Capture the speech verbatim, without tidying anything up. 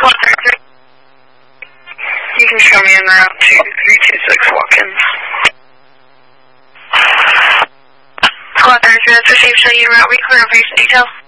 You can show me in route to three two six Watkins. Squad thirty-three, that's received. Show you route. We clear on patient details.